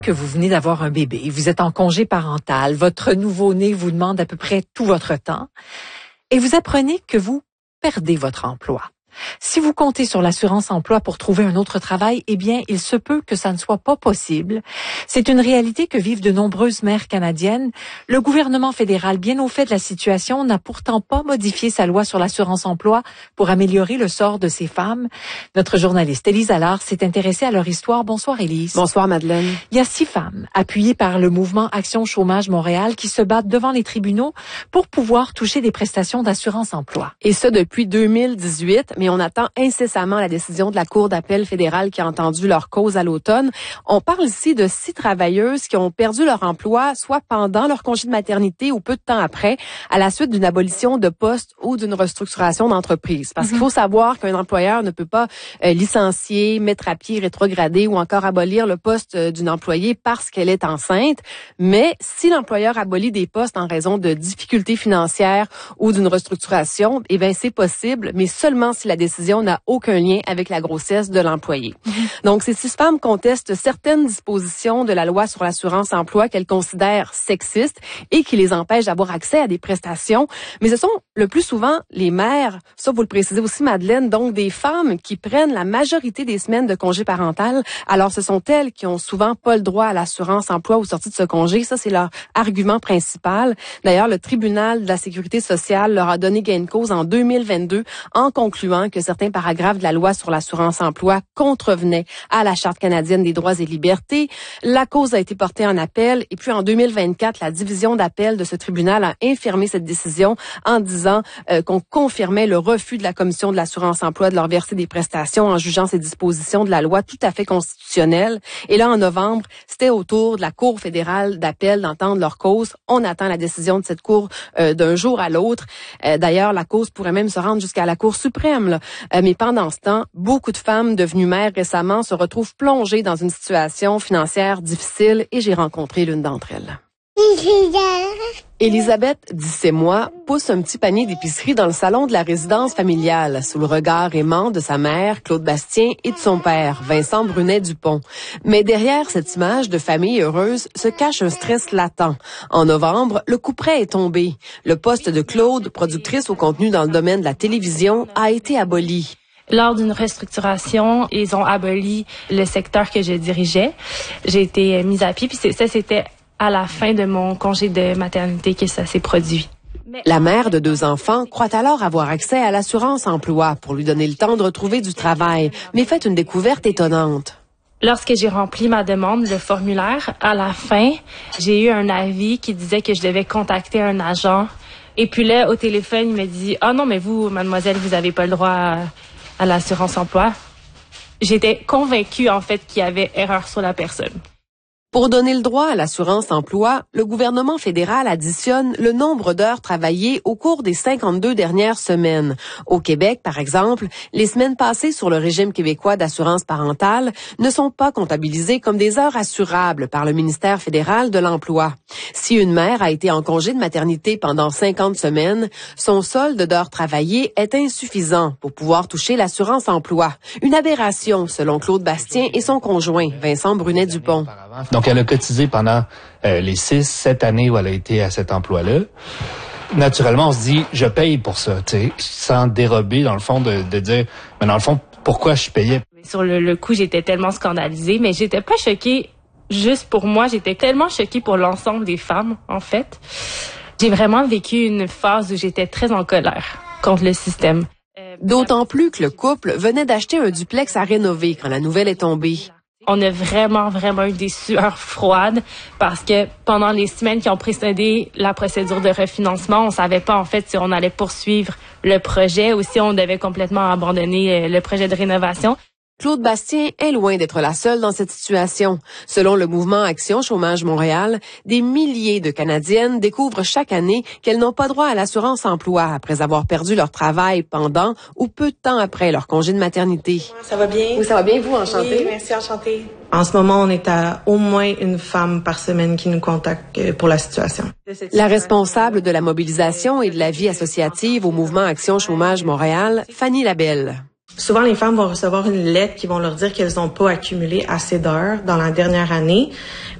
Que vous venez d'avoir un bébé, vous êtes en congé parental, votre nouveau-né vous demande à peu près tout votre temps et vous apprenez que vous perdez votre emploi. Si vous comptez sur l'assurance emploi pour trouver un autre travail, eh bien, il se peut que ça ne soit pas possible. C'est une réalité que vivent de nombreuses mères canadiennes. Le gouvernement fédéral, bien au fait de la situation, n'a pourtant pas modifié sa loi sur l'assurance emploi pour améliorer le sort de ces femmes. Notre journaliste Élise Allard s'est intéressée à leur histoire. Bonsoir Élise. Bonsoir Madeleine. Il y a 6 femmes, appuyées par le mouvement Action Chômage Montréal, qui se battent devant les tribunaux pour pouvoir toucher des prestations d'assurance emploi. Et ça depuis 2018, mais on attend incessamment la décision de la Cour d'appel fédérale qui a entendu leur cause à l'automne. On parle ici de 6 travailleuses qui ont perdu leur emploi, soit pendant leur congé de maternité ou peu de temps après, à la suite d'une abolition de poste ou d'une restructuration d'entreprise. Parce qu'il faut savoir qu'un employeur ne peut pas licencier, mettre à pied, rétrograder ou encore abolir le poste d'une employée parce qu'elle est enceinte. Mais si l'employeur abolit des postes en raison de difficultés financières ou d'une restructuration, eh bien c'est possible, mais seulement si la décision n'a aucun lien avec la grossesse de l'employé. Donc, ces 6 femmes contestent certaines dispositions de la loi sur l'assurance emploi qu'elles considèrent sexistes et qui les empêchent d'avoir accès à des prestations. Mais ce sont le plus souvent les mères, ça vous le précisez aussi Madeleine, donc des femmes qui prennent la majorité des semaines de congé parental. Alors, ce sont elles qui ont souvent pas le droit à l'assurance emploi au sortie de ce congé. Ça, c'est leur argument principal. D'ailleurs, le tribunal de la sécurité sociale leur a donné gain de cause en 2022 en concluant que certains paragraphes de la loi sur l'assurance emploi contrevenaient à la Charte canadienne des droits et libertés. La cause a été portée en appel et puis en 2024, la division d'appel de ce tribunal a infirmé cette décision en disant qu'on confirmait le refus de la Commission de l'assurance emploi de leur verser des prestations en jugeant ces dispositions de la loi tout à fait constitutionnelles. Et là, en novembre, c'était au tour de la Cour fédérale d'appel d'entendre leur cause. On attend la décision de cette Cour d'un jour à l'autre. D'ailleurs, la cause pourrait même se rendre jusqu'à la Cour suprême, là. Mais pendant ce temps, beaucoup de femmes devenues mères récemment se retrouvent plongées dans une situation financière difficile et j'ai rencontré l'une d'entre elles. Elisabeth, 17 mois, pousse un petit panier d'épicerie dans le salon de la résidence familiale, sous le regard aimant de sa mère, Claude Bastien, et de son père, Vincent Brunet-Dupont. Mais derrière cette image de famille heureuse se cache un stress latent. En novembre, le couperet est tombé. Le poste de Claude, productrice au contenu dans le domaine de la télévision, a été aboli. Lors d'une restructuration, ils ont aboli le secteur que je dirigeais. J'ai été mise à pied, puis c'était à la fin de mon congé de maternité que ça s'est produit. La mère de 2 enfants croit alors avoir accès à l'assurance emploi pour lui donner le temps de retrouver du travail, mais fait une découverte étonnante. Lorsque j'ai rempli ma demande, le formulaire, à la fin, j'ai eu un avis qui disait que je devais contacter un agent. Et puis là, au téléphone, il me dit « Ah non, mais vous, mademoiselle, vous n'avez pas le droit à l'assurance emploi. » J'étais convaincue, en fait, qu'il y avait erreur sur la personne. Pour donner le droit à l'assurance emploi, le gouvernement fédéral additionne le nombre d'heures travaillées au cours des 52 dernières semaines. Au Québec, par exemple, les semaines passées sur le régime québécois d'assurance parentale ne sont pas comptabilisées comme des heures assurables par le ministère fédéral de l'Emploi. Si une mère a été en congé de maternité pendant 50 semaines, son solde d'heures travaillées est insuffisant pour pouvoir toucher l'assurance emploi. Une aberration, selon Claude Bastien et son conjoint, Vincent Brunet-Dupont. Donc, elle a cotisé pendant les 6-7 années où elle a été à cet emploi-là. Naturellement, on se dit, je paye pour ça, tu sais, sans dérober, dans le fond, de dire, mais dans le fond, pourquoi je payais? Sur le coup, j'étais tellement scandalisée, mais j'étais pas choquée juste pour moi, j'étais tellement choquée pour l'ensemble des femmes, en fait. J'ai vraiment vécu une phase où j'étais très en colère contre le système. D'autant plus que le couple venait d'acheter un duplex à rénover quand la nouvelle est tombée. On a vraiment eu des sueurs froides parce que pendant les semaines qui ont précédé la procédure de refinancement, on savait pas en fait si on allait poursuivre le projet ou si on devait complètement abandonner le projet de rénovation. Claude Bastien est loin d'être la seule dans cette situation. Selon le mouvement Action Chômage Montréal, des milliers de Canadiennes découvrent chaque année qu'elles n'ont pas droit à l'assurance emploi après avoir perdu leur travail pendant ou peu de temps après leur congé de maternité. Ça va bien? Oui, ça va bien, vous, enchantée? Oui, merci, enchantée. En ce moment, on est à au moins une femme par semaine qui nous contacte pour la situation. La responsable de la mobilisation et de la vie associative au mouvement Action Chômage Montréal, Fanny Labelle. Souvent, les femmes vont recevoir une lettre qui vont leur dire qu'elles n'ont pas accumulé assez d'heures dans la dernière année.